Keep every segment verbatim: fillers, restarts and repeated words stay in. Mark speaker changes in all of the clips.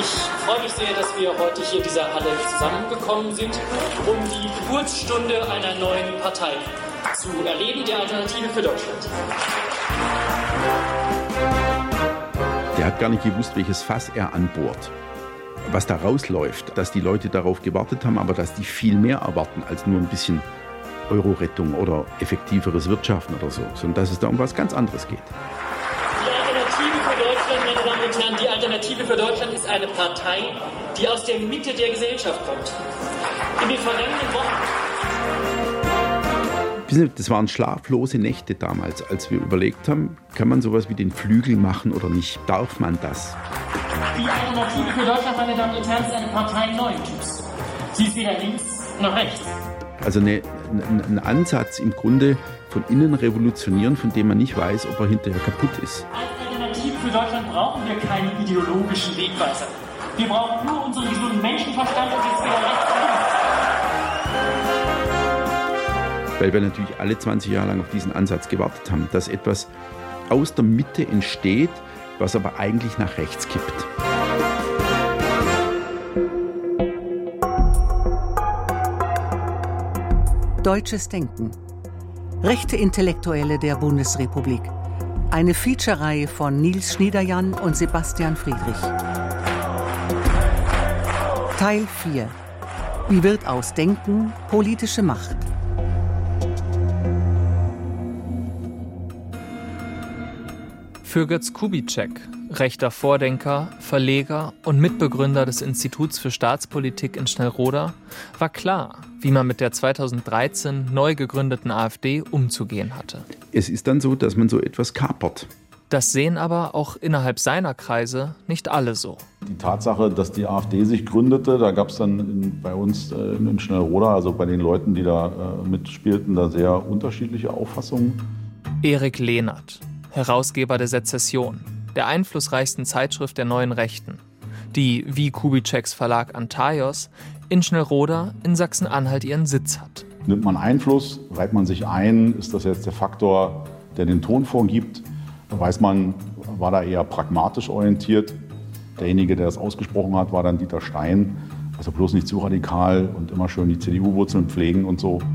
Speaker 1: Ich freue mich sehr, dass wir heute hier in dieser Halle zusammengekommen sind, um die Geburtsstunde einer neuen Partei zu erleben, der Alternative für Deutschland.
Speaker 2: Der hat gar nicht gewusst, welches Fass er anbohrt. Was da rausläuft, dass die Leute darauf gewartet haben, aber dass die viel mehr erwarten als nur ein bisschen Euro-Rettung oder effektiveres Wirtschaften oder so, sondern dass es da um was ganz anderes geht.
Speaker 1: Die Alternative für Deutschland, meine Damen und Herren, die Alternative für Deutschland ist eine Partei, die aus der Mitte der Gesellschaft kommt. In den vergangenen Wochen...
Speaker 2: Das waren schlaflose Nächte damals, als wir überlegt haben, kann man sowas wie den Flügel machen oder nicht? Darf man das?
Speaker 1: Die Alternative für Deutschland, meine Damen und Herren, ist eine Partei neuen Typs. Sie ist weder links noch rechts.
Speaker 2: Also eine, ein Ansatz im Grunde von innen revolutionieren, von dem man nicht weiß, ob er hinterher kaputt ist.
Speaker 1: Als Alternative für Deutschland brauchen wir keinen ideologischen Wegweiser. Wir brauchen nur unseren gesunden Menschenverstand und jetzt wieder rechts und links.
Speaker 2: Weil wir natürlich alle zwanzig Jahre lang auf diesen Ansatz gewartet haben, dass etwas aus der Mitte entsteht, was aber eigentlich nach rechts kippt.
Speaker 3: Deutsches Denken. Rechte Intellektuelle der Bundesrepublik. Eine Feature-Reihe von Nils Schniederjan und Sebastian Friedrich. Teil vier. Wie wird aus Denken politische Macht?
Speaker 4: Für Götz Kubitschek, rechter Vordenker, Verleger und Mitbegründer des Instituts für Staatspolitik in Schnellroda, war klar, wie man mit der zweitausenddreizehn neu gegründeten AfD umzugehen hatte.
Speaker 2: Es ist dann so, dass man so etwas kapert.
Speaker 4: Das sehen aber auch innerhalb seiner Kreise nicht alle so.
Speaker 5: Die Tatsache, dass die AfD sich gründete, da gab es dann in, bei uns äh, in Schnellroda, also bei den Leuten, die da äh, mitspielten, da sehr unterschiedliche Auffassungen.
Speaker 4: Erik Lehnert, Herausgeber der Sezession, der einflussreichsten Zeitschrift der Neuen Rechten, die, wie Kubitscheks Verlag Antaios, in Schnellroda in Sachsen-Anhalt ihren Sitz hat.
Speaker 5: Nimmt man Einfluss, reiht man sich ein, ist das jetzt der Faktor, der den Ton vorgibt? Weiß man, war da eher pragmatisch orientiert. Derjenige, der das ausgesprochen hat, war dann Dieter Stein. Also bloß nicht zu radikal und immer schön die C D U-Wurzeln pflegen und so.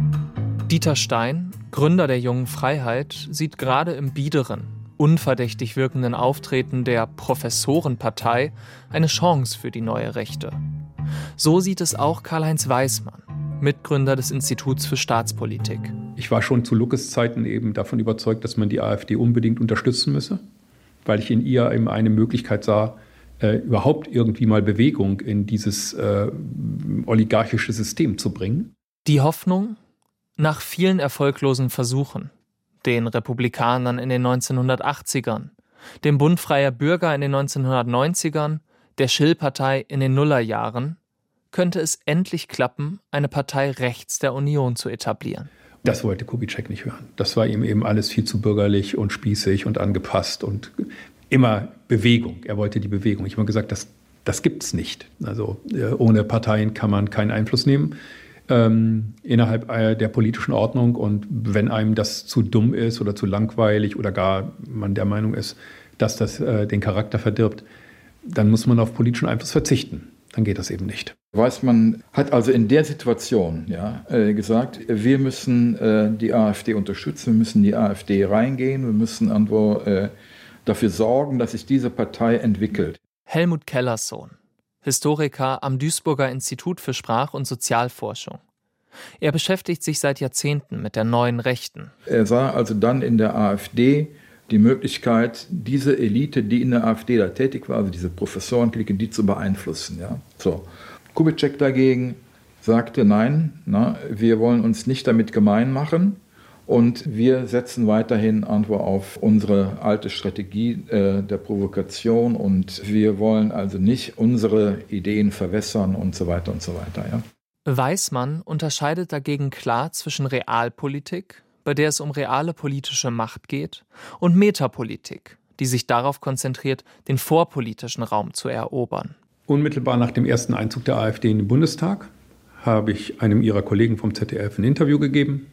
Speaker 4: Dieter Stein, Gründer der Jungen Freiheit, sieht gerade im biederen, unverdächtig wirkenden Auftreten der Professorenpartei eine Chance für die neue Rechte. So sieht es auch Karl-Heinz Weismann, Mitgründer des Instituts für Staatspolitik.
Speaker 6: Ich war schon zu Luckes Zeiten eben davon überzeugt, dass man die AfD unbedingt unterstützen müsse, weil ich in ihr eben eine Möglichkeit sah, äh, überhaupt irgendwie mal Bewegung in dieses äh, oligarchische System zu bringen.
Speaker 4: Die Hoffnung? Nach vielen erfolglosen Versuchen, den Republikanern in den neunzehnhundertachtzigern, dem Bund freier Bürger in den neunzehnhundertneunzigern, der Schill-Partei in den Nullerjahren, könnte es endlich klappen, eine Partei rechts der Union zu etablieren.
Speaker 6: Das wollte Kubitschek nicht hören. Das war ihm eben alles viel zu bürgerlich und spießig und angepasst und immer Bewegung. Er wollte die Bewegung. Ich habe gesagt, das, das gibt es nicht. Also ohne Parteien kann man keinen Einfluss nehmen. Ähm, innerhalb der politischen Ordnung, und wenn einem das zu dumm ist oder zu langweilig oder gar man der Meinung ist, dass das äh, den Charakter verdirbt, dann muss man auf politischen Einfluss verzichten. Dann geht das eben nicht.
Speaker 7: Weismann hat also in der Situation ja, äh, gesagt, wir müssen äh, die AfD unterstützen, wir müssen in die AfD reingehen, wir müssen irgendwo äh, dafür sorgen, dass sich diese Partei entwickelt.
Speaker 4: Helmut Kellersohn, Historiker am Duisburger Institut für Sprach- und Sozialforschung. Er beschäftigt sich seit Jahrzehnten mit der neuen Rechten.
Speaker 7: Er sah also dann in der AfD die Möglichkeit, diese Elite, die in der AfD da tätig war, also diese Professorenklicke, die zu beeinflussen. Ja. So. Kubitschek dagegen sagte, nein, na, wir wollen uns nicht damit gemein machen und wir setzen weiterhin irgendwo auf unsere alte Strategie äh, der Provokation und wir wollen also nicht unsere Ideen verwässern und so weiter und so weiter. Ja.
Speaker 4: Weismann unterscheidet dagegen klar zwischen Realpolitik, bei der es um reale politische Macht geht, und Metapolitik, die sich darauf konzentriert, den vorpolitischen Raum zu erobern.
Speaker 6: Unmittelbar nach dem ersten Einzug der AfD in den Bundestag habe ich einem ihrer Kollegen vom Z D F ein Interview gegeben.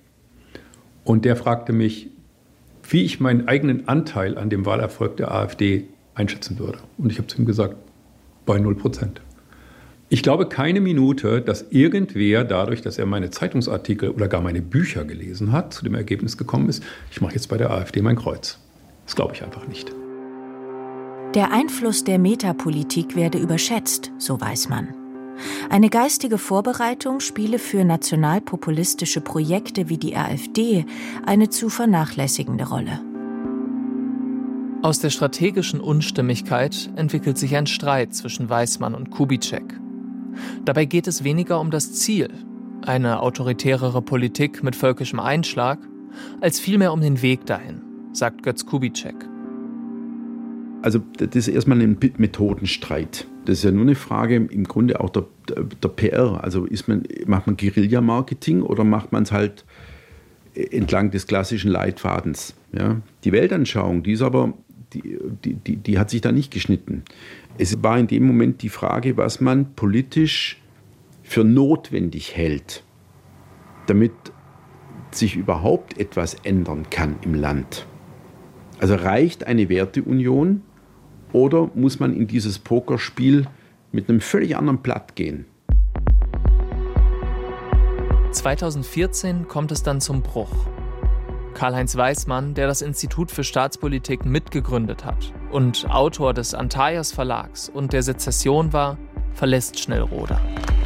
Speaker 6: Und der fragte mich, wie ich meinen eigenen Anteil an dem Wahlerfolg der AfD einschätzen würde. Und ich habe zu ihm gesagt, Bei null Prozent. Ich glaube keine Minute, dass irgendwer dadurch, dass er meine Zeitungsartikel oder gar meine Bücher gelesen hat, zu dem Ergebnis gekommen ist, ich mache jetzt bei der AfD mein Kreuz. Das glaube ich einfach nicht.
Speaker 8: Der Einfluss der Metapolitik werde überschätzt, so Weismann. Eine geistige Vorbereitung spiele für nationalpopulistische Projekte wie die AfD eine zu vernachlässigende Rolle.
Speaker 4: Aus der strategischen Unstimmigkeit entwickelt sich ein Streit zwischen Weismann und Kubitschek. Dabei geht es weniger um das Ziel, eine autoritärere Politik mit völkischem Einschlag, als vielmehr um den Weg dahin, sagt Götz Kubitschek.
Speaker 2: Also das ist erstmal ein Methodenstreit. Das ist ja nur eine Frage im Grunde auch der, der P R. Also ist man, macht man Guerilla-Marketing oder macht man es halt entlang des klassischen Leitfadens? Ja? Die Weltanschauung, die ist aber, die, die, die, die hat sich da nicht geschnitten. Es war in dem Moment die Frage, was man politisch für notwendig hält, damit sich überhaupt etwas ändern kann im Land. Also reicht eine Werteunion oder muss man in dieses Pokerspiel mit einem völlig anderen Blatt gehen?
Speaker 4: zweitausendvierzehn kommt es dann zum Bruch. Karl-Heinz Weismann, der das Institut für Staatspolitik mitgegründet hat und Autor des Antaios Verlags und der Sezession war, verlässt Schnellroda.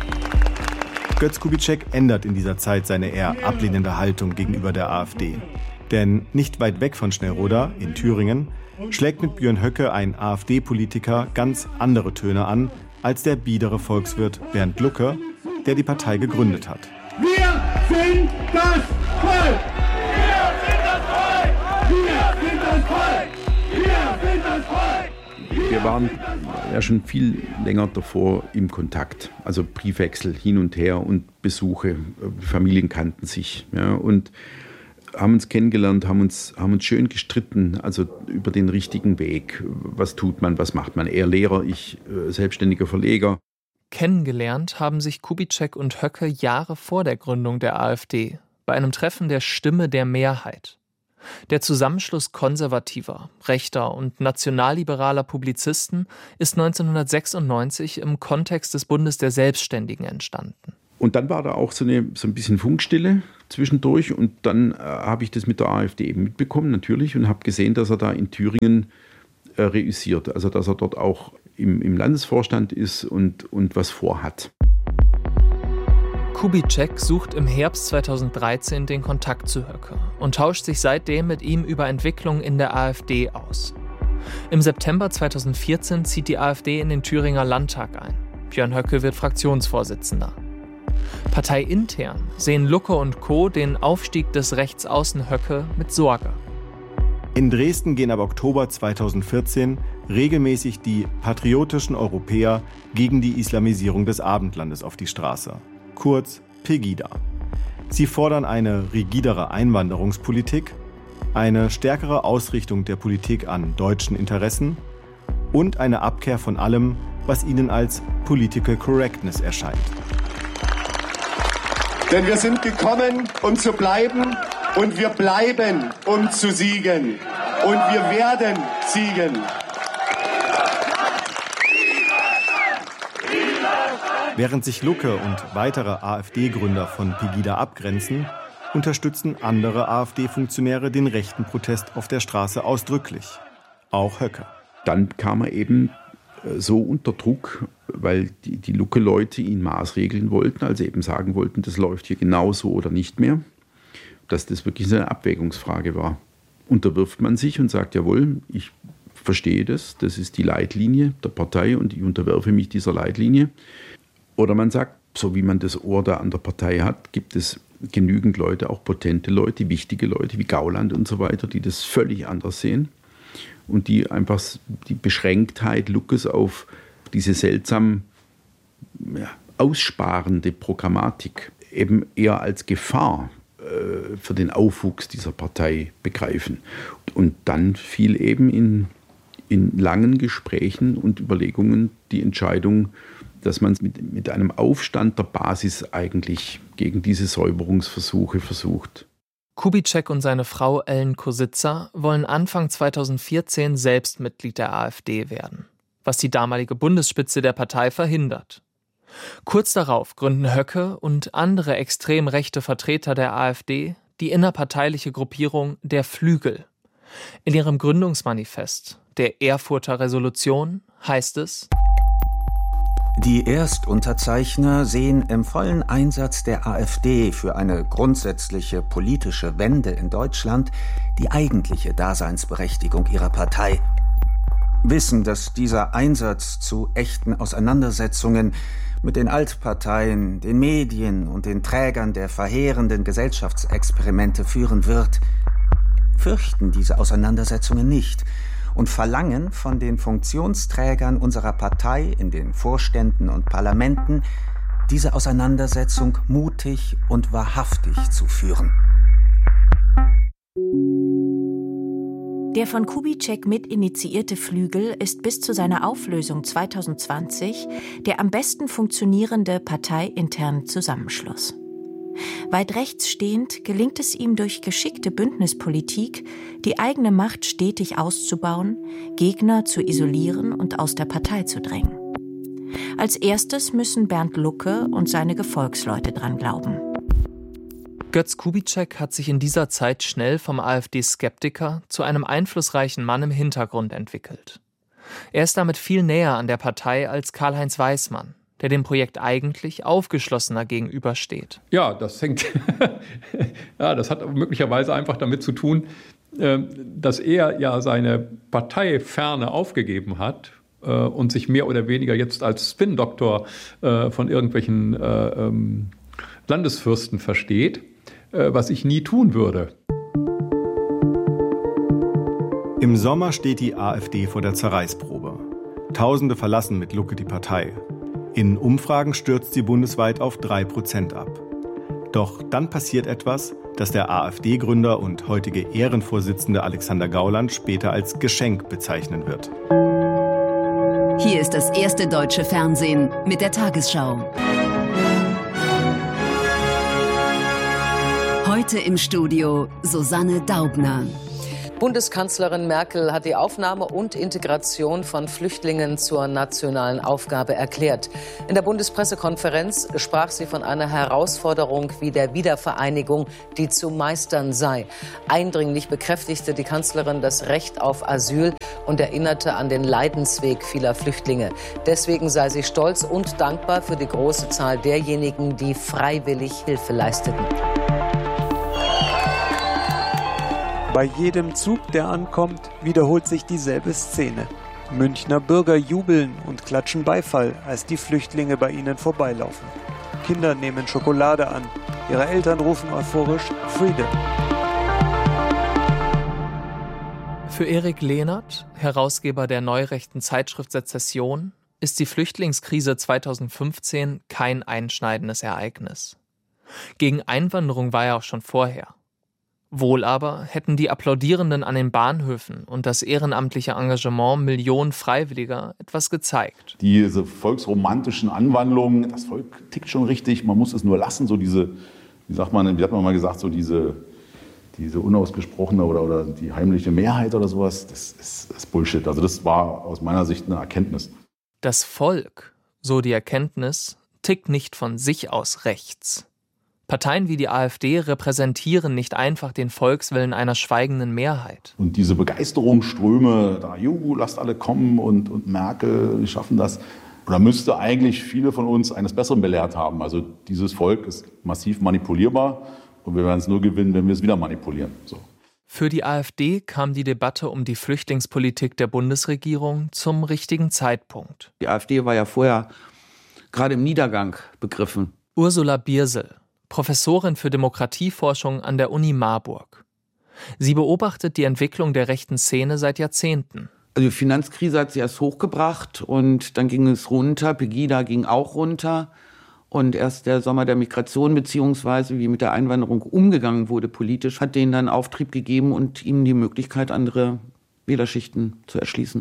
Speaker 9: Götz Kubitschek ändert in dieser Zeit seine eher ablehnende Haltung gegenüber der AfD. Denn nicht weit weg von Schnellroda, in Thüringen, schlägt mit Björn Höcke ein AfD-Politiker ganz andere Töne an als der biedere Volkswirt Bernd Lucke, der die Partei gegründet hat.
Speaker 10: Wir sind das Volk! Wir sind das Volk! Wir sind das Volk! Wir sind das Volk!
Speaker 2: Wir waren ja schon viel länger davor im Kontakt. Also Briefwechsel hin und her und Besuche. Familien kannten sich. Ja, und haben uns kennengelernt, haben uns, haben uns schön gestritten, also über den richtigen Weg. Was tut man, was macht man? Er Lehrer, ich äh, selbstständiger Verleger.
Speaker 4: Kennengelernt haben sich Kubitschek und Höcke Jahre vor der Gründung der AfD, bei einem Treffen der Stimme der Mehrheit. Der Zusammenschluss konservativer, rechter und nationalliberaler Publizisten ist neunzehnhundertsechsundneunzig im Kontext des Bundes der Selbstständigen entstanden.
Speaker 2: Und dann war da auch so, eine, so ein bisschen Funkstille zwischendurch und dann äh, habe ich das mit der AfD eben mitbekommen, natürlich, und habe gesehen, dass er da in Thüringen äh, reüssiert, also dass er dort auch im, im Landesvorstand ist und, und was vorhat.
Speaker 4: Kubitschek sucht im Herbst zweitausenddreizehn den Kontakt zu Höcke und tauscht sich seitdem mit ihm über Entwicklungen in der AfD aus. Im September zweitausendvierzehn zieht die AfD in den Thüringer Landtag ein. Björn Höcke wird Fraktionsvorsitzender. Parteiintern sehen Lucke und Co. den Aufstieg des Rechtsaußen Höcke mit Sorge.
Speaker 9: In Dresden gehen ab Oktober zweitausendvierzehn regelmäßig die patriotischen Europäer gegen die Islamisierung des Abendlandes auf die Straße, kurz Pegida. Sie fordern eine rigidere Einwanderungspolitik, eine stärkere Ausrichtung der Politik an deutschen Interessen und eine Abkehr von allem, was ihnen als Political Correctness erscheint.
Speaker 10: Denn wir sind gekommen, um zu bleiben, und wir bleiben, um zu siegen. Und wir werden siegen.
Speaker 9: Während sich Lucke und weitere AfD-Gründer von Pegida abgrenzen, unterstützen andere AfD-Funktionäre den rechten Protest auf der Straße ausdrücklich. Auch Höcke.
Speaker 2: Dann kam er eben so unter Druck, weil die, die Lucke-Leute ihn maßregeln wollten, also eben sagen wollten, das läuft hier genauso oder nicht mehr, dass das wirklich eine Abwägungsfrage war. Unterwirft man sich und sagt, jawohl, ich verstehe das, das ist die Leitlinie der Partei und ich unterwerfe mich dieser Leitlinie. Oder man sagt, so wie man das Ohr da an der Partei hat, gibt es genügend Leute, auch potente Leute, wichtige Leute wie Gauland und so weiter, die das völlig anders sehen und die einfach die Beschränktheit Luckes auf diese seltsam ja, aussparende Programmatik eben eher als Gefahr äh, für den Aufwuchs dieser Partei begreifen. Und dann fiel eben in, in langen Gesprächen und Überlegungen die Entscheidung, dass man es mit, mit einem Aufstand der Basis eigentlich gegen diese Säuberungsversuche versucht.
Speaker 4: Kubitschek und seine Frau Ellen Kositzer wollen Anfang zweitausendvierzehn selbst Mitglied der AfD werden. was die damalige Bundesspitze der Partei verhindert. Kurz darauf gründen Höcke und andere extrem rechte Vertreter der AfD die innerparteiliche Gruppierung Der Flügel. In ihrem Gründungsmanifest, der Erfurter Resolution, heißt es:
Speaker 11: Die Erstunterzeichner sehen im vollen Einsatz der AfD für eine grundsätzliche politische Wende in Deutschland die eigentliche Daseinsberechtigung ihrer Partei. Wissen, dass dieser Einsatz zu echten Auseinandersetzungen mit den Altparteien, den Medien und den Trägern der verheerenden Gesellschaftsexperimente führen wird, fürchten diese Auseinandersetzungen nicht und verlangen von den Funktionsträgern unserer Partei in den Vorständen und Parlamenten, diese Auseinandersetzung mutig und wahrhaftig zu führen.
Speaker 8: Der von Kubitschek mitinitiierte Flügel ist bis zu seiner Auflösung zweitausendzwanzig der am besten funktionierende parteiinterne Zusammenschluss. Weit rechts stehend gelingt es ihm durch geschickte Bündnispolitik, die eigene Macht stetig auszubauen, Gegner zu isolieren und aus der Partei zu drängen. Als erstes müssen Bernd Lucke und seine Gefolgsleute dran glauben.
Speaker 4: Götz Kubitschek hat sich in dieser Zeit schnell vom AfD-Skeptiker zu einem einflussreichen Mann im Hintergrund entwickelt. Er ist damit viel näher an der Partei als Karl-Heinz Weismann, der dem Projekt eigentlich aufgeschlossener gegenübersteht.
Speaker 6: Ja, das hängt, ja, das hat möglicherweise einfach damit zu tun, dass er ja seine Parteiferne aufgegeben hat und sich mehr oder weniger jetzt als Spin-Doktor von irgendwelchen Landesfürsten versteht, was ich nie tun würde.
Speaker 9: Im Sommer steht die AfD vor der Zerreißprobe. Tausende verlassen mit Lucke die Partei. In Umfragen stürzt sie bundesweit auf drei Prozent ab. Doch dann passiert etwas, das der AfD-Gründer und heutige Ehrenvorsitzende Alexander Gauland später als Geschenk bezeichnen wird.
Speaker 12: Hier ist das erste deutsche Fernsehen mit der Tagesschau. Heute im Studio Susanne Daubner.
Speaker 13: Bundeskanzlerin Merkel hat die Aufnahme und Integration von Flüchtlingen zur nationalen Aufgabe erklärt. In der Bundespressekonferenz sprach sie von einer Herausforderung wie der Wiedervereinigung, die zu meistern sei. Eindringlich bekräftigte die Kanzlerin das Recht auf Asyl und erinnerte an den Leidensweg vieler Flüchtlinge. Deswegen sei sie stolz und dankbar für die große Zahl derjenigen, die freiwillig Hilfe leisteten.
Speaker 14: Bei jedem Zug, der ankommt, wiederholt sich dieselbe Szene. Münchner Bürger jubeln und klatschen Beifall, als die Flüchtlinge bei ihnen vorbeilaufen. Kinder nehmen Schokolade an. Ihre Eltern rufen euphorisch Freedom.
Speaker 4: Für Erik Lehnert, Herausgeber der neurechten Zeitschrift Sezession, ist die Flüchtlingskrise zweitausendfünfzehn kein einschneidendes Ereignis. Gegen Einwanderung war er auch schon vorher. Wohl aber hätten die Applaudierenden an den Bahnhöfen und das ehrenamtliche Engagement Millionen Freiwilliger etwas gezeigt.
Speaker 5: Diese volksromantischen Anwandlungen, das Volk tickt schon richtig, man muss es nur lassen, so diese, wie sagt man, wie hat man mal gesagt, so diese, diese unausgesprochene oder, oder die heimliche Mehrheit oder sowas, das ist, das ist Bullshit. Also das war aus meiner Sicht eine Erkenntnis.
Speaker 4: Das Volk, so die Erkenntnis, tickt nicht von sich aus rechts. Parteien wie die AfD repräsentieren nicht einfach den Volkswillen einer schweigenden Mehrheit.
Speaker 5: Und diese Begeisterungsströme, da, juhu, lasst alle kommen und, und Merkel, wir schaffen das, oder müsste eigentlich viele von uns eines Besseren belehrt haben. Also dieses Volk ist massiv manipulierbar und wir werden es nur gewinnen, wenn wir es wieder manipulieren. So.
Speaker 4: Für die AfD kam die Debatte um die Flüchtlingspolitik der Bundesregierung zum richtigen Zeitpunkt.
Speaker 15: Die AfD war ja vorher gerade im Niedergang begriffen.
Speaker 4: Ursula Biersel, Professorin für Demokratieforschung an der Uni Marburg. Sie beobachtet die Entwicklung der rechten Szene seit Jahrzehnten.
Speaker 15: Also die Finanzkrise hat sie erst hochgebracht und dann ging es runter. Pegida ging auch runter. Und erst der Sommer der Migration beziehungsweise wie mit der Einwanderung umgegangen wurde politisch, hat denen dann Auftrieb gegeben und ihnen die Möglichkeit, andere Wählerschichten zu erschließen.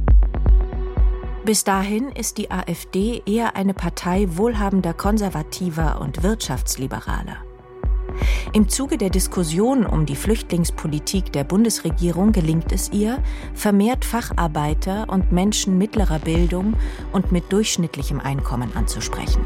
Speaker 8: Bis dahin ist die AfD eher eine Partei wohlhabender Konservativer und Wirtschaftsliberaler. Im Zuge der Diskussion um die Flüchtlingspolitik der Bundesregierung gelingt es ihr, vermehrt Facharbeiter und Menschen mittlerer Bildung und mit durchschnittlichem Einkommen anzusprechen.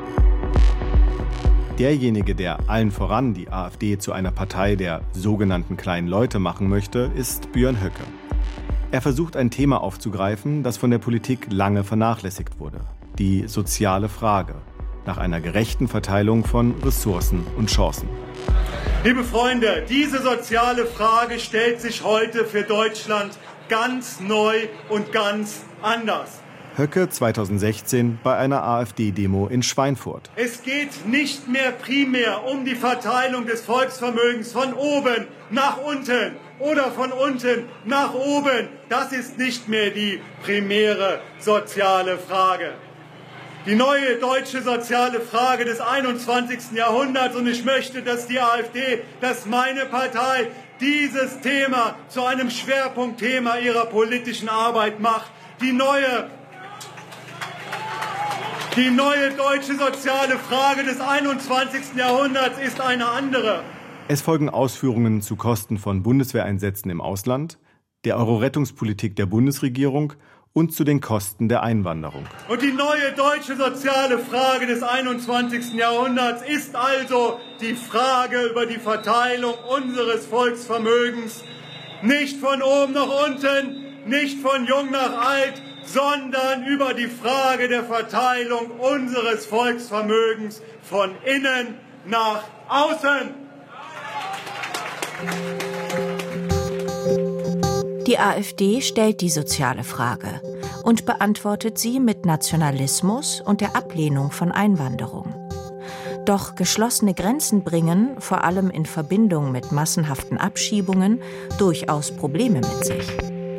Speaker 9: Derjenige, der allen voran die AfD zu einer Partei der sogenannten kleinen Leute machen möchte, ist Björn Höcke. Er versucht, ein Thema aufzugreifen, das von der Politik lange vernachlässigt wurde: die soziale Frage nach einer gerechten Verteilung von Ressourcen und Chancen.
Speaker 10: Liebe Freunde, diese soziale Frage stellt sich heute für Deutschland ganz neu und ganz anders.
Speaker 9: Höcke zweitausendsechzehn bei einer AfD-Demo in Schweinfurt.
Speaker 10: Es geht nicht mehr primär um die Verteilung des Volksvermögens von oben nach unten oder von unten nach oben. Das ist nicht mehr die primäre soziale Frage. Die neue deutsche soziale Frage des einundzwanzigsten Jahrhunderts, und ich möchte, dass die AfD, dass meine Partei dieses Thema zu einem Schwerpunktthema ihrer politischen Arbeit macht. Die neue Die neue deutsche soziale Frage des einundzwanzigsten Jahrhunderts ist eine andere.
Speaker 9: Es folgen Ausführungen zu Kosten von Bundeswehreinsätzen im Ausland, der Euro-Rettungspolitik der Bundesregierung und zu den Kosten der Einwanderung.
Speaker 10: Und die neue deutsche soziale Frage des einundzwanzigsten Jahrhunderts ist also die Frage über die Verteilung unseres Volksvermögens. Nicht von oben nach unten, nicht von jung nach alt, sondern über die Frage der Verteilung unseres Volksvermögens von innen nach außen.
Speaker 8: Die AfD stellt die soziale Frage und beantwortet sie mit Nationalismus und der Ablehnung von Einwanderung. Doch geschlossene Grenzen bringen, vor allem in Verbindung mit massenhaften Abschiebungen, durchaus Probleme mit sich.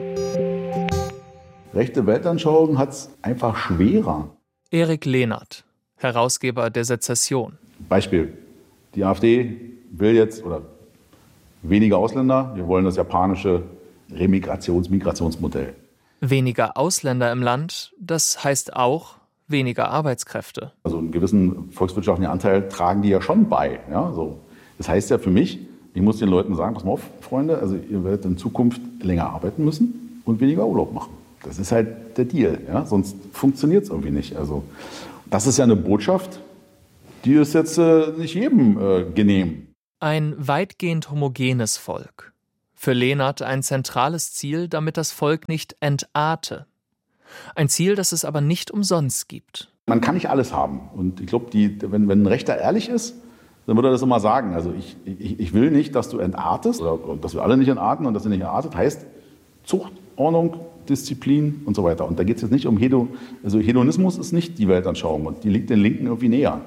Speaker 5: Rechte Weltanschauung hat es einfach schwerer.
Speaker 4: Erik Lehnert, Herausgeber der Sezession.
Speaker 5: Beispiel, die AfD will jetzt, oder weniger Ausländer, wir wollen das japanische Remigrations-Migrationsmodell.
Speaker 4: Weniger Ausländer im Land, das heißt auch weniger Arbeitskräfte.
Speaker 5: Also einen gewissen volkswirtschaftlichen Anteil tragen die ja schon bei. Ja, so. Das heißt ja für mich, ich muss den Leuten sagen, pass mal auf, Freunde, also ihr werdet in Zukunft länger arbeiten müssen und weniger Urlaub machen. Das ist halt der Deal, ja? Sonst funktioniert es irgendwie nicht. Also, das ist ja eine Botschaft, die ist jetzt äh, nicht jedem äh, genehm.
Speaker 4: Ein weitgehend homogenes Volk. Für Lehnert ein zentrales Ziel, damit das Volk nicht entarte. Ein Ziel, das es aber nicht umsonst gibt.
Speaker 5: Man kann nicht alles haben. Und ich glaube, wenn, wenn ein Rechter ehrlich ist, dann würde er das immer sagen. Also ich, ich, ich will nicht, dass du entartest, oder dass wir alle nicht entarten, und dass ihr nicht entartet, heißt Zucht, Ordnung, Disziplin und so weiter. Und da geht es jetzt nicht um Hedon, also Hedonismus ist nicht die Weltanschauung und die liegt den Linken irgendwie näher.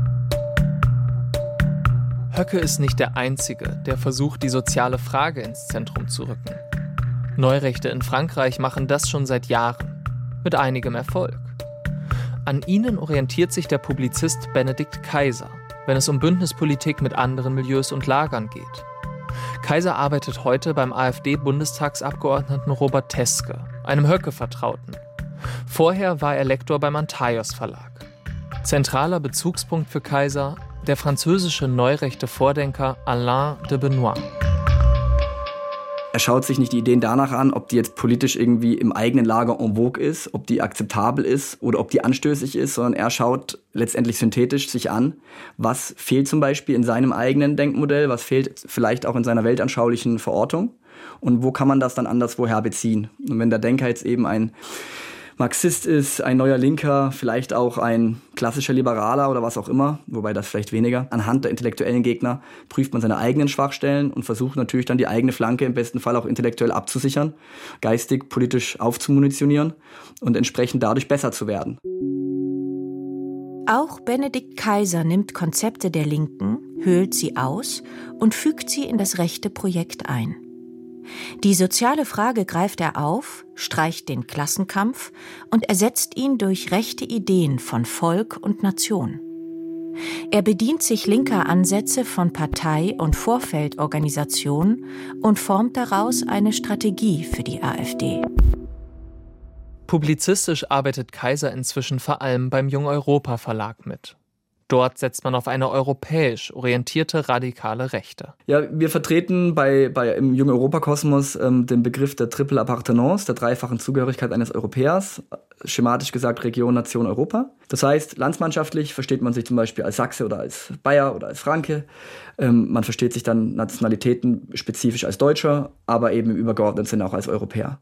Speaker 4: Höcke ist nicht der Einzige, der versucht, die soziale Frage ins Zentrum zu rücken. Neurechte in Frankreich machen das schon seit Jahren, mit einigem Erfolg. An ihnen orientiert sich der Publizist Benedikt Kaiser, wenn es um Bündnispolitik mit anderen Milieus und Lagern geht. Kaiser arbeitet heute beim AfD-Bundestagsabgeordneten Robert Teske, einem Höcke-Vertrauten. Vorher war er Lektor beim Antaios Verlag. Zentraler Bezugspunkt für Kaiser, der französische neurechte Vordenker Alain de Benoist.
Speaker 16: Er schaut sich nicht die Ideen danach an, ob die jetzt politisch irgendwie im eigenen Lager en vogue ist, ob die akzeptabel ist oder ob die anstößig ist, sondern er schaut letztendlich synthetisch sich an, was fehlt zum Beispiel in seinem eigenen Denkmodell, was fehlt vielleicht auch in seiner weltanschaulichen Verortung und wo kann man das dann anderswoher beziehen. Und wenn der Denker jetzt eben ein Marxist ist, ein neuer Linker, vielleicht auch ein klassischer Liberaler oder was auch immer, wobei das vielleicht weniger. Anhand der intellektuellen Gegner prüft man seine eigenen Schwachstellen und versucht natürlich dann die eigene Flanke im besten Fall auch intellektuell abzusichern, geistig, politisch aufzumunitionieren und entsprechend dadurch besser zu werden.
Speaker 8: Auch Benedikt Kaiser nimmt Konzepte der Linken, höhlt sie aus und fügt sie in das rechte Projekt ein. Die soziale Frage greift er auf, streicht den Klassenkampf und ersetzt ihn durch rechte Ideen von Volk und Nation. Er bedient sich linker Ansätze von Partei- und Vorfeldorganisation und formt daraus eine Strategie für die AfD.
Speaker 4: Publizistisch arbeitet Kaiser inzwischen vor allem beim Jung Europa Verlag mit. Dort setzt man auf eine europäisch orientierte radikale Rechte.
Speaker 16: Ja, wir vertreten bei, bei im Jungen Europakosmos ähm, den Begriff der Triple Appartenance, der dreifachen Zugehörigkeit eines Europäers, schematisch gesagt Region, Nation, Europa. Das heißt, landsmannschaftlich versteht man sich zum Beispiel als Sachse oder als Bayer oder als Franke. Ähm, man versteht sich dann nationalitätenspezifisch als Deutscher, aber eben im übergeordneten Sinne auch als Europäer.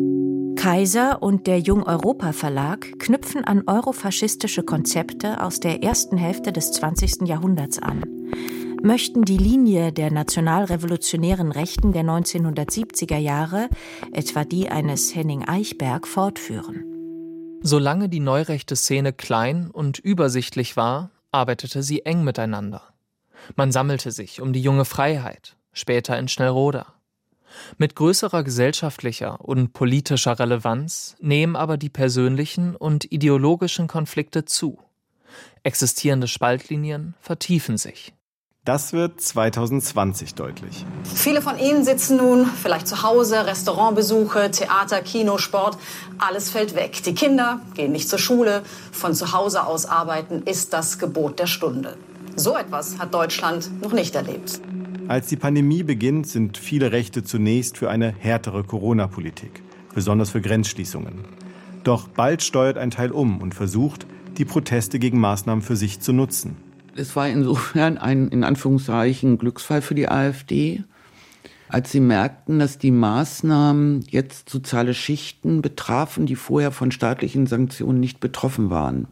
Speaker 8: Kaiser und der Jung-Europa-Verlag knüpfen an eurofaschistische Konzepte aus der ersten Hälfte des zwanzigsten Jahrhunderts an, möchten die Linie der nationalrevolutionären Rechten der neunzehnhundertsiebziger Jahre, etwa die eines Henning Eichberg, fortführen.
Speaker 4: Solange die neurechte Szene klein und übersichtlich war, arbeitete sie eng miteinander. Man sammelte sich um die junge Freiheit, später in Schnellroda. Mit größerer gesellschaftlicher und politischer Relevanz nehmen aber die persönlichen und ideologischen Konflikte zu. Existierende Spaltlinien vertiefen sich.
Speaker 9: Das wird zweitausendzwanzig deutlich.
Speaker 17: Viele von Ihnen sitzen nun vielleicht zu Hause, Restaurantbesuche, Theater, Kino, Sport. Alles fällt weg. Die Kinder gehen nicht zur Schule. Von zu Hause aus arbeiten ist das Gebot der Stunde. So etwas hat Deutschland noch nicht erlebt.
Speaker 9: Als die Pandemie beginnt, sind viele Rechte zunächst für eine härtere Corona-Politik, besonders für Grenzschließungen. Doch bald steuert ein Teil um und versucht, die Proteste gegen Maßnahmen für sich zu nutzen.
Speaker 15: Es war insofern ein, in Anführungszeichen, Glücksfall für die AfD, als sie merkten, dass die Maßnahmen jetzt soziale Schichten betrafen, die vorher von staatlichen Sanktionen nicht betroffen waren.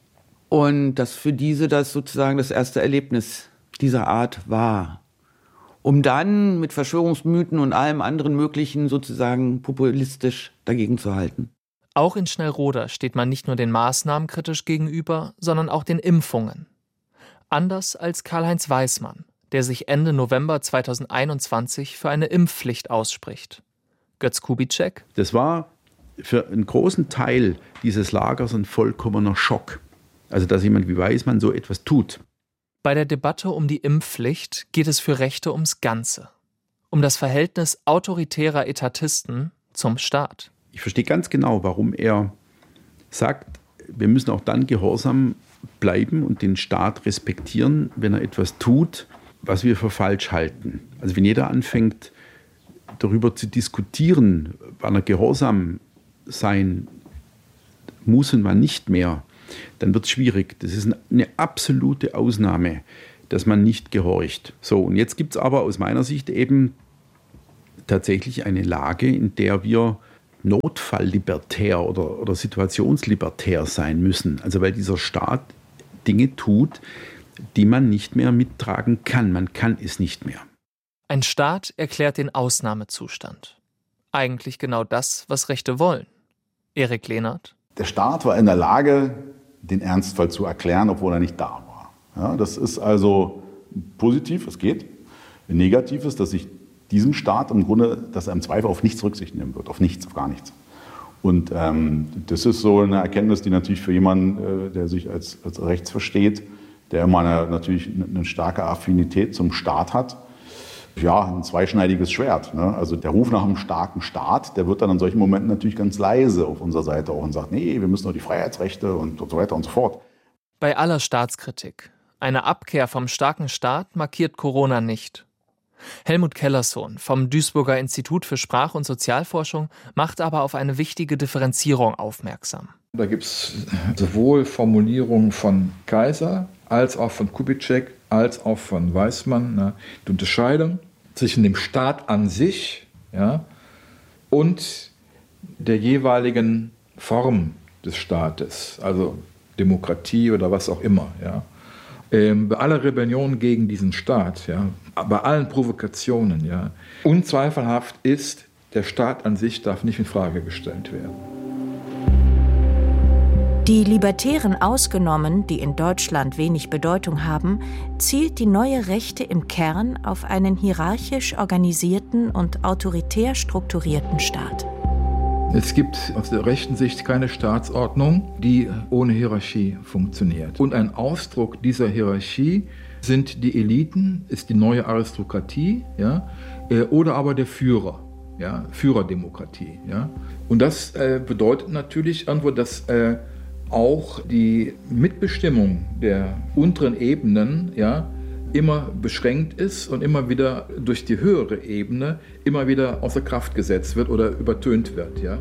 Speaker 15: Und dass für diese das sozusagen das erste Erlebnis dieser Art war. Um dann mit Verschwörungsmythen und allem anderen Möglichen sozusagen populistisch dagegen zu halten.
Speaker 4: Auch in Schnellroda steht man nicht nur den Maßnahmen kritisch gegenüber, sondern auch den Impfungen. Anders als Karl-Heinz Weismann, der sich Ende November zweitausendeinundzwanzig für eine Impfpflicht ausspricht. Götz Kubitschek.
Speaker 2: Das war für einen großen Teil dieses Lagers ein vollkommener Schock. Also dass jemand wie Weismann so etwas tut.
Speaker 4: Bei der Debatte um die Impfpflicht geht es für Rechte ums Ganze. Um das Verhältnis autoritärer Etatisten zum Staat.
Speaker 2: Ich verstehe ganz genau, warum er sagt, wir müssen auch dann gehorsam bleiben und den Staat respektieren, wenn er etwas tut, was wir für falsch halten. Also wenn jeder anfängt, darüber zu diskutieren, wann er gehorsam sein muss und wann nicht mehr, dann wird es schwierig. Das ist eine absolute Ausnahme, dass man nicht gehorcht. So, und jetzt gibt es aber aus meiner Sicht eben tatsächlich eine Lage, in der wir notfalllibertär oder, oder situationslibertär sein müssen. Also weil dieser Staat Dinge tut, die man nicht mehr mittragen kann. Man kann es nicht mehr.
Speaker 4: Ein Staat erklärt den Ausnahmezustand. Eigentlich genau das, was Rechte wollen. Erik Lehnert.
Speaker 5: Der Staat war in der Lage, den Ernstfall zu erklären, obwohl er nicht da war. Ja, das ist also positiv, es geht. Negativ ist, dass sich diesem Staat im Grunde, dass er im Zweifel auf nichts Rücksicht nehmen wird, auf nichts, auf gar nichts. Und ähm, das ist so eine Erkenntnis, die natürlich für jemanden, äh, der sich als, als rechts versteht, der immer eine, natürlich eine starke Affinität zum Staat hat, ja, ein zweischneidiges Schwert. Ne? Also der Ruf nach einem starken Staat, der wird dann in solchen Momenten natürlich ganz leise auf unserer Seite auch und sagt, nee, wir müssen doch die Freiheitsrechte und, und so weiter und so fort.
Speaker 4: Bei aller Staatskritik, eine Abkehr vom starken Staat markiert Corona nicht. Helmut Kellersohn vom Duisburger Institut für Sprach- und Sozialforschung macht aber auf eine wichtige Differenzierung aufmerksam.
Speaker 7: Da gibt es sowohl Formulierungen von Kaiser als auch von Kubitschek, als auch von Weismann, ne, die Unterscheidung zwischen dem Staat an sich, ja, und der jeweiligen Form des Staates, also Demokratie oder was auch immer. Ja. Ähm, bei aller Rebellion gegen diesen Staat, ja, bei allen Provokationen, ja, unzweifelhaft ist, der Staat an sich darf nicht in Frage gestellt werden.
Speaker 8: Die Libertären ausgenommen, die in Deutschland wenig Bedeutung haben, zielt die neue Rechte im Kern auf einen hierarchisch organisierten und autoritär strukturierten Staat.
Speaker 7: Es gibt aus der rechten Sicht keine Staatsordnung, die ohne Hierarchie funktioniert. Und ein Ausdruck dieser Hierarchie sind die Eliten, ist die neue Aristokratie, ja, oder aber der Führer, ja, Führerdemokratie. Ja. Und das äh, bedeutet natürlich irgendwo, dass äh, auch die Mitbestimmung der unteren Ebenen, ja, immer beschränkt ist und immer wieder durch die höhere Ebene immer wieder außer Kraft gesetzt wird oder übertönt wird. Ja.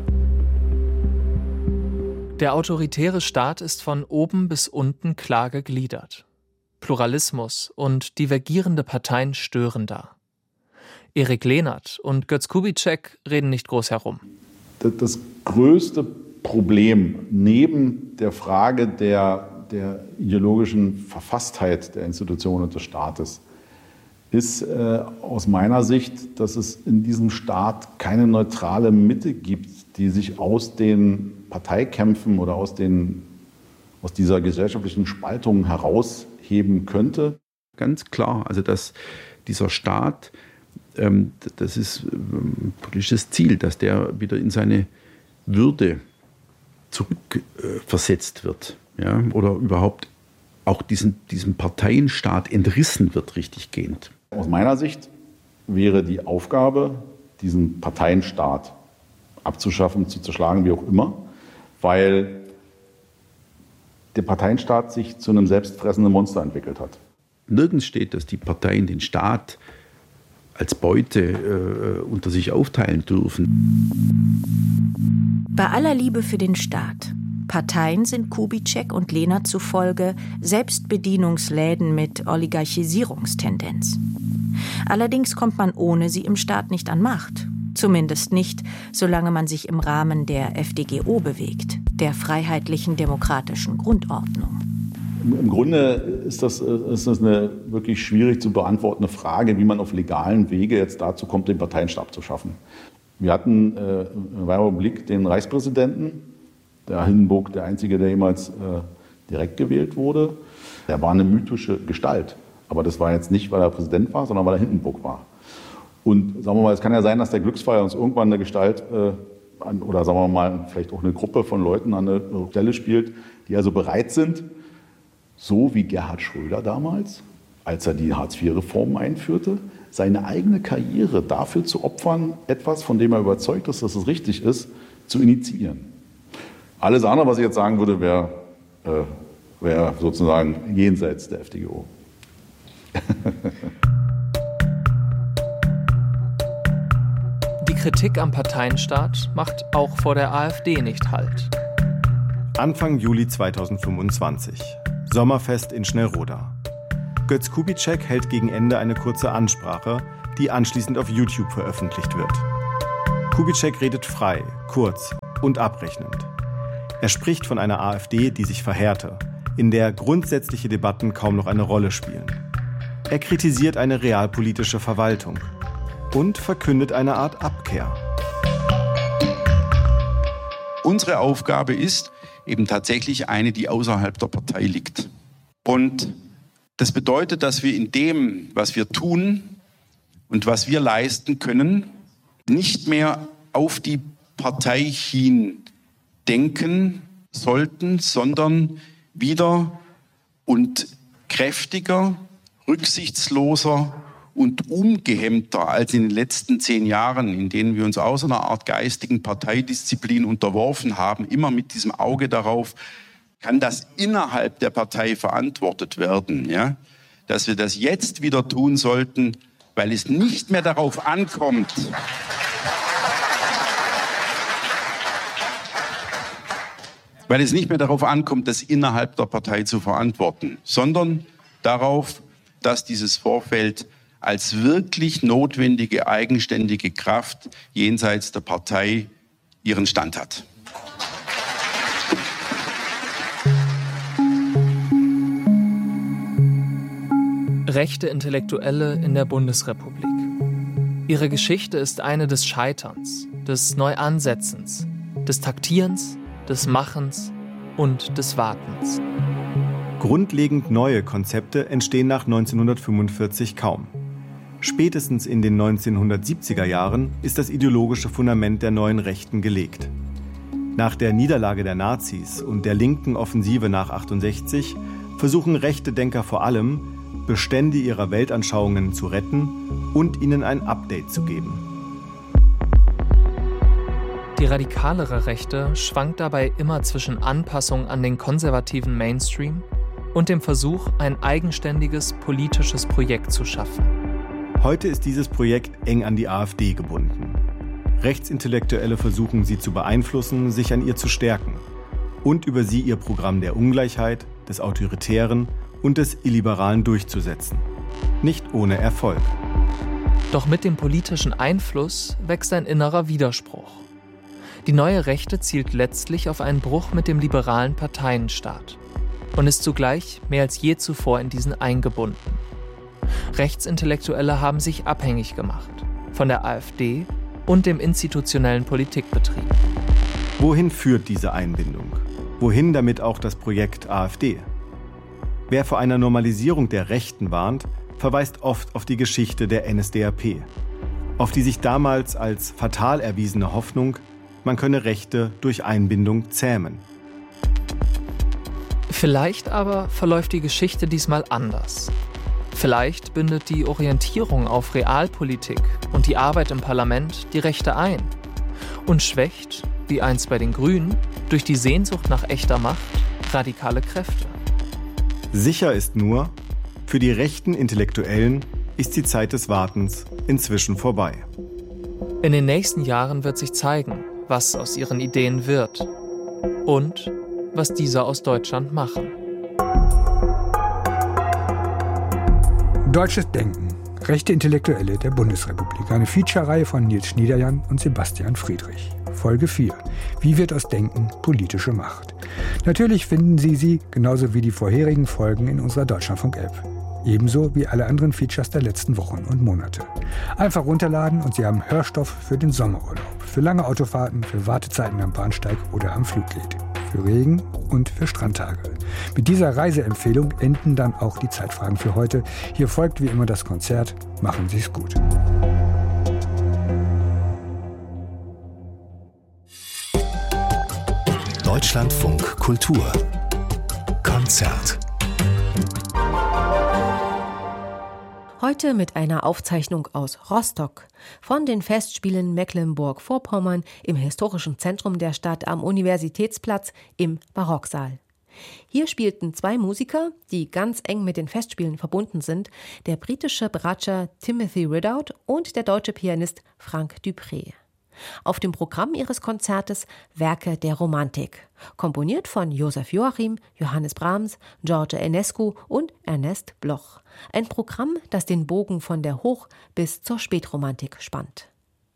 Speaker 4: Der autoritäre Staat ist von oben bis unten klar gegliedert. Pluralismus und divergierende Parteien stören da. Erik Lehnert und Götz Kubitschek reden nicht groß herum.
Speaker 5: Das größte Problem neben der Frage der, der ideologischen Verfasstheit der Institutionen und des Staates ist äh, aus meiner Sicht, dass es in diesem Staat keine neutrale Mitte gibt, die sich aus den Parteikämpfen oder aus, den, aus dieser gesellschaftlichen Spaltung herausheben könnte.
Speaker 2: Ganz klar, also dass dieser Staat, ähm, das ist ein politisches Ziel, dass der wieder in seine Würde zurückversetzt äh, wird, ja, oder überhaupt auch diesen, diesem Parteienstaat entrissen wird, richtig gehend.
Speaker 5: Aus meiner Sicht wäre die Aufgabe, diesen Parteienstaat abzuschaffen, zu zerschlagen, wie auch immer, weil der Parteienstaat sich zu einem selbstfressenden Monster entwickelt hat.
Speaker 2: Nirgends steht, dass die Parteien den Staat als Beute äh, unter sich aufteilen dürfen.
Speaker 8: Bei aller Liebe für den Staat. Parteien sind Kubitschek und Lehnert zufolge Selbstbedienungsläden mit Oligarchisierungstendenz. Allerdings kommt man ohne sie im Staat nicht an Macht. Zumindest nicht, solange man sich im Rahmen der F D G O bewegt, der Freiheitlichen Demokratischen Grundordnung.
Speaker 5: Im Grunde ist das, ist das eine wirklich schwierig zu beantwortende Frage, wie man auf legalen Wege jetzt dazu kommt, den Parteienstaat abzuschaffen. Wir hatten äh, in der Republik den Reichspräsidenten, der Hindenburg, der einzige, der jemals äh, direkt gewählt wurde. Der war eine mythische Gestalt. Aber das war jetzt nicht, weil er Präsident war, sondern weil er Hindenburg war. Und sagen wir mal, es kann ja sein, dass der Glücksfall uns irgendwann eine Gestalt äh, an, oder sagen wir mal, vielleicht auch eine Gruppe von Leuten an eine Stelle spielt, die also bereit sind, so wie Gerhard Schröder damals, als er die Hartz vier Reformen einführte, seine eigene Karriere dafür zu opfern, etwas, von dem er überzeugt ist, dass es richtig ist, zu initiieren. Alles andere, was ich jetzt sagen würde, wäre äh, wär sozusagen jenseits der F D G O.
Speaker 4: Die Kritik am Parteienstaat macht auch vor der AfD nicht Halt.
Speaker 9: Anfang Juli zweitausendfünfundzwanzig. Sommerfest in Schnellroda. Götz Kubitschek hält gegen Ende eine kurze Ansprache, die anschließend auf YouTube veröffentlicht wird. Kubitschek redet frei, kurz und abrechnend. Er spricht von einer AfD, die sich verhärte, in der grundsätzliche Debatten kaum noch eine Rolle spielen. Er kritisiert eine realpolitische Verwaltung und verkündet eine Art Abkehr.
Speaker 18: Unsere Aufgabe ist eben tatsächlich eine, die außerhalb der Partei liegt. Und das bedeutet, dass wir in dem, was wir tun und was wir leisten können, nicht mehr auf die Partei hin denken sollten, sondern wieder und kräftiger, rücksichtsloser und ungehemmter als in den letzten zehn Jahren, in denen wir uns aus einer Art geistigen Parteidisziplin unterworfen haben, immer mit diesem Auge darauf, kann das innerhalb der Partei verantwortet werden, ja? Dass wir das jetzt wieder tun sollten, weil es nicht mehr darauf ankommt, weil es nicht mehr darauf ankommt, das innerhalb der Partei zu verantworten, sondern darauf, dass dieses Vorfeld als wirklich notwendige, eigenständige Kraft jenseits der Partei ihren Stand hat.
Speaker 4: Rechte Intellektuelle in der Bundesrepublik. Ihre Geschichte ist eine des Scheiterns, des Neuansetzens, des Taktierens, des Machens und des Wartens.
Speaker 9: Grundlegend neue Konzepte entstehen nach neunzehnhundertfünfundvierzig kaum. Spätestens in den neunzehnhundertsiebziger Jahren ist das ideologische Fundament der neuen Rechten gelegt. Nach der Niederlage der Nazis und der linken Offensive nach achtundsechzig versuchen rechte Denker vor allem, Bestände ihrer Weltanschauungen zu retten und ihnen ein Update zu geben.
Speaker 4: Die radikalere Rechte schwankt dabei immer zwischen Anpassung an den konservativen Mainstream und dem Versuch, ein eigenständiges politisches Projekt zu schaffen.
Speaker 9: Heute ist dieses Projekt eng an die AfD gebunden. Rechtsintellektuelle versuchen, sie zu beeinflussen, sich an ihr zu stärken und über sie ihr Programm der Ungleichheit, des Autoritären und des Illiberalen durchzusetzen. Nicht ohne Erfolg.
Speaker 4: Doch mit dem politischen Einfluss wächst ein innerer Widerspruch. Die neue Rechte zielt letztlich auf einen Bruch mit dem liberalen Parteienstaat und ist zugleich mehr als je zuvor in diesen eingebunden. Rechtsintellektuelle haben sich abhängig gemacht von der AfD und dem institutionellen Politikbetrieb.
Speaker 9: Wohin führt diese Einbindung? Wohin damit auch das Projekt AfD? Wer vor einer Normalisierung der Rechten warnt, verweist oft auf die Geschichte der N S D A P, auf die sich damals als fatal erwiesene Hoffnung, man könne Rechte durch Einbindung zähmen.
Speaker 4: Vielleicht aber verläuft die Geschichte diesmal anders. Vielleicht bindet die Orientierung auf Realpolitik und die Arbeit im Parlament die Rechte ein und schwächt, wie einst bei den Grünen, durch die Sehnsucht nach echter Macht radikale Kräfte.
Speaker 9: Sicher ist nur, für die rechten Intellektuellen ist die Zeit des Wartens inzwischen vorbei.
Speaker 4: In den nächsten Jahren wird sich zeigen, was aus ihren Ideen wird und was diese aus Deutschland machen.
Speaker 19: Deutsches Denken. Rechte Intellektuelle der Bundesrepublik. Eine Feature-Reihe von Nils Schniederjan und Sebastian Friedrich. Folge vier. Wie wird aus Denken politische Macht? Natürlich finden Sie sie, genauso wie die vorherigen Folgen, in unserer Deutschlandfunk-App. Ebenso wie alle anderen Features der letzten Wochen und Monate. Einfach runterladen und Sie haben Hörstoff für den Sommerurlaub. Für lange Autofahrten, für Wartezeiten am Bahnsteig oder am Fluggate. Für Regen und für Strandtage. Mit dieser Reiseempfehlung enden dann auch die Zeitfragen für heute. Hier folgt wie immer das Konzert. Machen Sie es gut.
Speaker 20: Deutschlandfunk Kultur Konzert.
Speaker 21: Heute mit einer Aufzeichnung aus Rostock von den Festspielen Mecklenburg-Vorpommern im historischen Zentrum der Stadt am Universitätsplatz im Barocksaal. Hier spielten zwei Musiker, die ganz eng mit den Festspielen verbunden sind, der britische Bratscher Timothy Ridout und der deutsche Pianist Frank Dupré. Auf dem Programm ihres Konzertes Werke der Romantik, komponiert von Josef Joachim, Johannes Brahms, George Enescu und Ernest Bloch. Ein Programm, das den Bogen von der Hoch- bis zur Spätromantik spannt.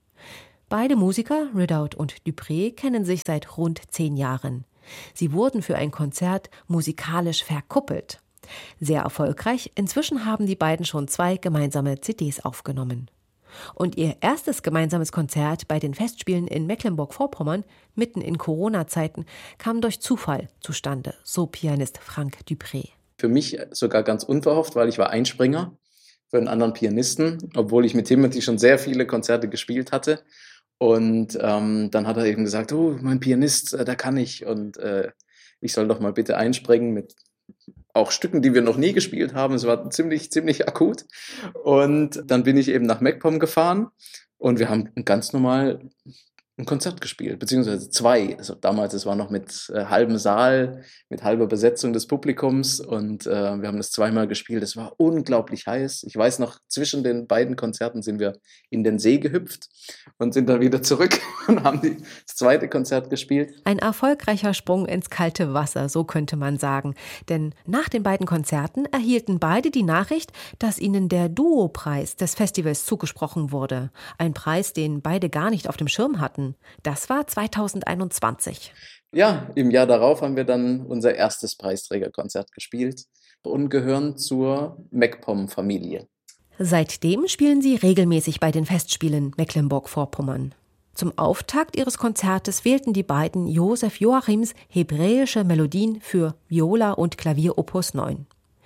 Speaker 21: Beide Musiker, Ridout und Dupré, kennen sich seit rund zehn Jahren. Sie wurden für ein Konzert musikalisch verkuppelt. Sehr erfolgreich, inzwischen haben die beiden schon zwei gemeinsame C Ds aufgenommen. Und ihr erstes gemeinsames Konzert bei den Festspielen in Mecklenburg-Vorpommern, mitten in Corona-Zeiten, kam durch Zufall zustande, so Pianist Frank Dupré.
Speaker 22: Für mich sogar ganz unverhofft, weil ich war Einspringer für einen anderen Pianisten, obwohl ich mit Timothy schon sehr viele Konzerte gespielt hatte. Und ähm, dann hat er eben gesagt, oh, mein Pianist, äh, da kann ich. Und äh, ich soll doch mal bitte einspringen mit auch Stücken, die wir noch nie gespielt haben. Es war ziemlich, ziemlich akut. Und dann bin ich eben nach MacPom gefahren und wir haben ganz normal ein Konzert gespielt, beziehungsweise zwei. Also damals, es war noch mit äh, halbem Saal, mit halber Besetzung des Publikums und äh, wir haben das zweimal gespielt. Es war unglaublich heiß. Ich weiß noch, zwischen den beiden Konzerten sind wir in den See gehüpft und sind dann wieder zurück und haben die, das zweite Konzert gespielt.
Speaker 21: Ein erfolgreicher Sprung ins kalte Wasser, so könnte man sagen. Denn nach den beiden Konzerten erhielten beide die Nachricht, dass ihnen der Duo-Preis des Festivals zugesprochen wurde. Ein Preis, den beide gar nicht auf dem Schirm hatten. Das war zweitausendeinundzwanzig.
Speaker 22: Ja, im Jahr darauf haben wir dann unser erstes Preisträgerkonzert gespielt und gehören zur MacPom-Familie.
Speaker 21: Seitdem spielen sie regelmäßig bei den Festspielen Mecklenburg-Vorpommern. Zum Auftakt ihres Konzertes wählten die beiden Josef Joachims hebräische Melodien für Viola und Klavier Opus neun.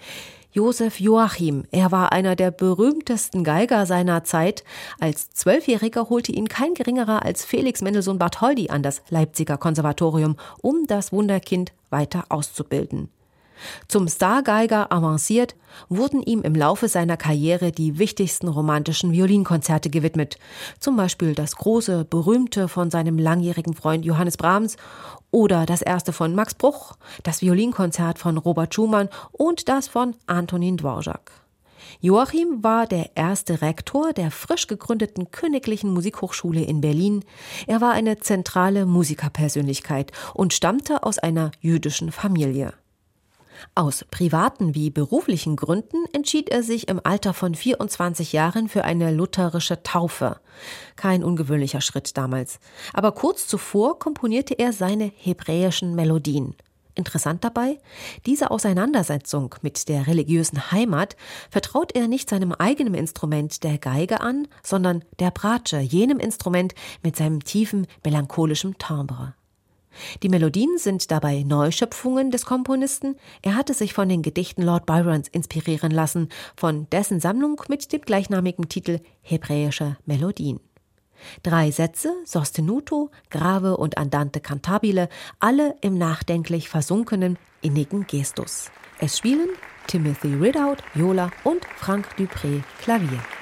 Speaker 21: Josef Joachim, er war einer der berühmtesten Geiger seiner Zeit. Als Zwölfjähriger holte ihn kein geringerer als Felix Mendelssohn Bartholdy an das Leipziger Konservatorium, um das Wunderkind weiter auszubilden. Zum Stargeiger avanciert, wurden ihm im Laufe seiner Karriere die wichtigsten romantischen Violinkonzerte gewidmet. Zum Beispiel das große, berühmte von seinem langjährigen Freund Johannes Brahms oder das erste von Max Bruch, das Violinkonzert von Robert Schumann und das von Antonin Dvorak. Joachim war der erste Rektor der frisch gegründeten Königlichen Musikhochschule in Berlin. Er war eine zentrale Musikerpersönlichkeit und stammte aus einer jüdischen Familie. Aus privaten wie beruflichen Gründen entschied er sich im Alter von vierundzwanzig Jahren für eine lutherische Taufe. Kein ungewöhnlicher Schritt damals. Aber kurz zuvor komponierte er seine hebräischen Melodien. Interessant dabei, diese Auseinandersetzung mit der religiösen Heimat vertraut er nicht seinem eigenen Instrument der Geige an, sondern der Bratsche, jenem Instrument mit seinem tiefen, melancholischen Timbre. Die Melodien sind dabei Neuschöpfungen des Komponisten. Er hatte sich von den Gedichten Lord Byrons inspirieren lassen, von dessen Sammlung mit dem gleichnamigen Titel Hebräische Melodien. Drei Sätze, Sostenuto, Grave und Andante cantabile, alle im nachdenklich versunkenen, innigen Gestus. Es spielen Timothy Ridout, Viola und Frank Dupré, Klavier.